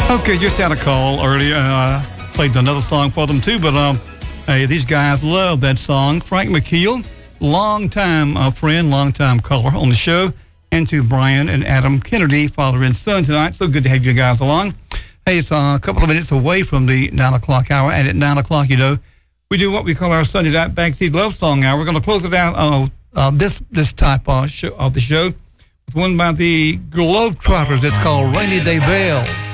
Okay, just had a call earlier. Played another song for them too, but hey, these guys love that song. Frank McKeel, longtime friend, longtime caller on the show, and to Brian and Adam Kennedy, father and son tonight. So good to have you guys along. Hey, it's a couple of minutes away from the 9 o'clock hour, and at 9 o'clock, you know, we do what we call our Sunday night Backseat Love Song Hour. We're going to close it out this type of the show with one by the Globetrotters. It's called Rainy Day Bell.